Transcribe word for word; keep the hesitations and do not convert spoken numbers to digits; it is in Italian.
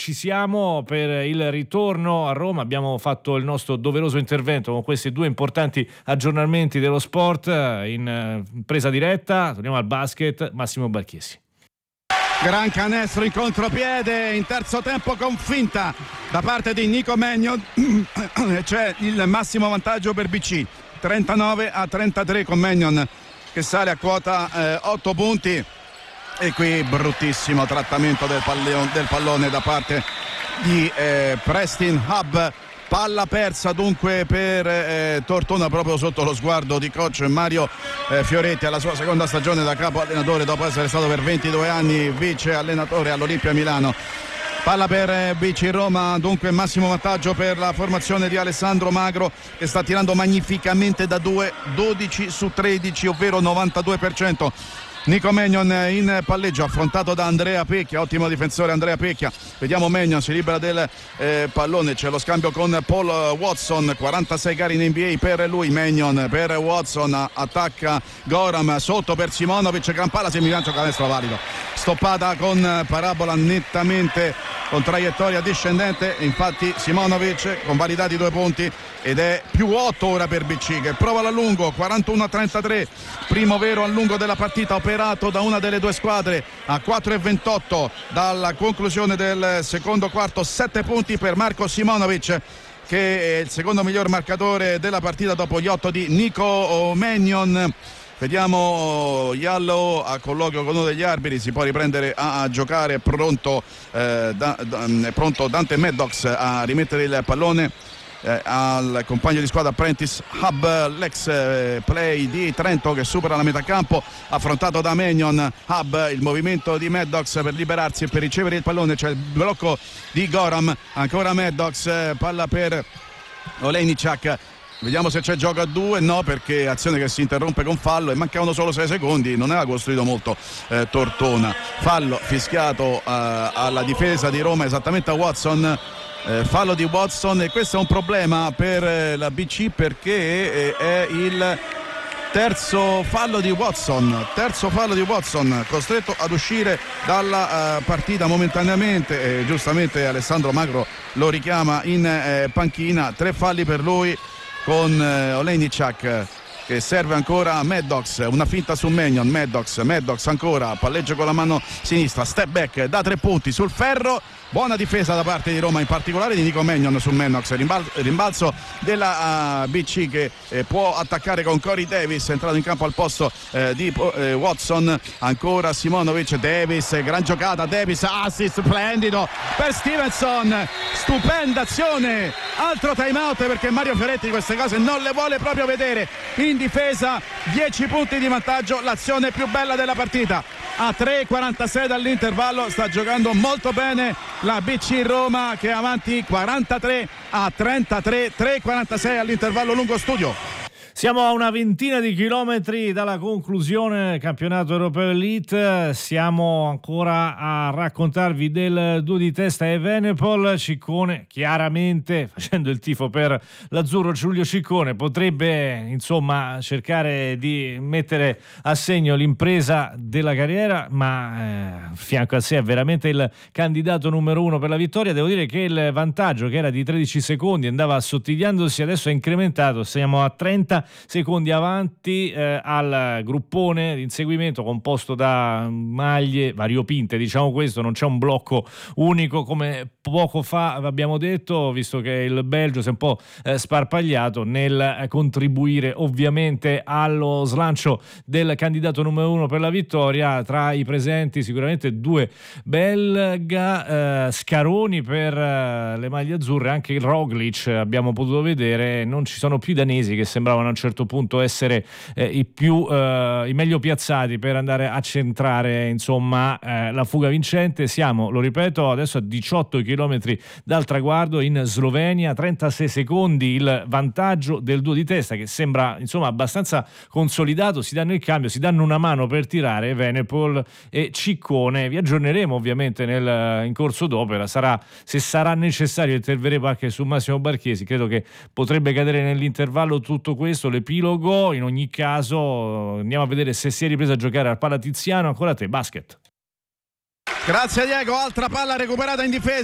ci siamo per il ritorno a Roma. Abbiamo fatto il nostro doveroso intervento con questi due importanti aggiornamenti dello sport in presa diretta. Torniamo al basket. Massimo Barchesi. Gran canestro in contropiede in terzo tempo con finta da parte di Nico Mannion. C'è il massimo vantaggio per B C, trentanove a trentatré, con Mannion che sale a quota eh, otto punti. E qui bruttissimo trattamento del pallone, del pallone da parte di eh, Preston Hub. Palla persa dunque per eh, Tortona, proprio sotto lo sguardo di coach Mario eh, Fioretti, alla sua seconda stagione da capo allenatore dopo essere stato per ventidue anni vice allenatore all'Olimpia Milano. Palla per eh, B C Roma, dunque massimo vantaggio per la formazione di Alessandro Magro, che sta tirando magnificamente da due, dodici su tredici, ovvero novantadue per cento. Nico Mannion in palleggio, affrontato da Andrea Pecchia, ottimo difensore Andrea Pecchia. Vediamo Mannion, si libera del eh, pallone, c'è lo scambio con Paul Watson, quarantasei gare in N B A per lui. Mannion per Watson, attacca Goram, sotto per Simonovic, gran palla, semilancio, canestro valido, stoppata con parabola nettamente con traiettoria discendente, infatti Simonovic convalidati due punti ed è più otto ora per B C, che prova l'allungo, quarantuno a trentatré, primo vero allungo della partita operato da una delle due squadre a quattro e ventotto dalla conclusione del secondo quarto. Sette punti per Marco Simonovic, che è il secondo miglior marcatore della partita dopo gli otto di Nico Mannion. Vediamo Yallo a colloquio con uno degli arbitri, si può riprendere a, a giocare, pronto, eh, da, da, pronto Dante Maddox a rimettere il pallone eh, al compagno di squadra Prentice Hub, l'ex eh, play di Trento, che supera la metà campo, affrontato da Mannion. Hub, il movimento di Maddox per liberarsi e per ricevere il pallone, c'è il blocco di Goram, ancora Maddox, eh, palla per Olejniczak. Vediamo se c'è gioco a due, no, perché azione che si interrompe con fallo e mancavano solo sei secondi, non aveva costruito molto eh, Tortona. Fallo fischiato eh, alla difesa di Roma, esattamente a Watson, eh, fallo di Watson, e questo è un problema per eh, la B C, perché eh, è il terzo fallo di Watson, terzo fallo di Watson, costretto ad uscire dalla uh, partita momentaneamente, e giustamente Alessandro Magro lo richiama in eh, panchina. Tre falli per lui, con eh, Olejniczak che serve ancora a Maddox, una finta su Mannion, Maddox, Maddox ancora, palleggio con la mano sinistra, step back da tre punti sul ferro. Buona difesa da parte di Roma, in particolare di Nico Mannion su Maddox, rimbalzo, rimbalzo della uh, B C, che eh, può attaccare con Corey Davis, entrato in campo al posto eh, di eh, Watson. Ancora Simonovic, Davis, gran giocata, Davis, assist splendido per Stevenson, stupenda azione, altro time out perché Mario Fioretti queste cose non le vuole proprio vedere. In difesa dieci punti di vantaggio, l'azione più bella della partita. A tre e quarantasei dall'intervallo sta giocando molto bene la B C Roma, che è avanti quarantatré a trentatré, tre e quarantasei all'intervallo lungo studio. Siamo a una ventina di chilometri dalla conclusione del campionato europeo Elite. Siamo ancora a raccontarvi del due di testa Evenepoel. Ciccone, chiaramente facendo il tifo per l'azzurro, Giulio Ciccone potrebbe insomma cercare di mettere a segno l'impresa della carriera, ma eh, fianco a sé è veramente il candidato numero uno per la vittoria. Devo dire che il vantaggio, che era di tredici secondi, andava assottigliandosi, adesso è incrementato, siamo a trenta secondi avanti eh, al gruppone di inseguimento composto da maglie variopinte, diciamo questo, non c'è un blocco unico come poco fa abbiamo detto, visto che il Belgio si è un po' eh, sparpagliato nel eh, contribuire ovviamente allo slancio del candidato numero uno per la vittoria. Tra i presenti sicuramente due belga, eh, Scaroni per eh, le maglie azzurre, anche il Roglic abbiamo potuto vedere, non ci sono più i danesi che sembravano a un certo punto essere eh, i più eh, i meglio piazzati per andare a centrare insomma eh, la fuga vincente. Siamo, lo ripeto, adesso a diciotto chilometri dal traguardo in Slovenia, trentasei secondi il vantaggio del duo di testa, che sembra insomma abbastanza consolidato. Si danno il cambio, si danno una mano per tirare Evenepoel e Ciccone. Vi aggiorneremo ovviamente nel, in corso d'opera, sarà, se sarà necessario interverremo anche su Massimo Barchesi, credo che potrebbe cadere nell'intervallo tutto questo, l'epilogo. In ogni caso andiamo a vedere se si è ripreso a giocare al Pala Tiziano. Ancora a te, basket. Grazie Diego, altra palla recuperata in difesa.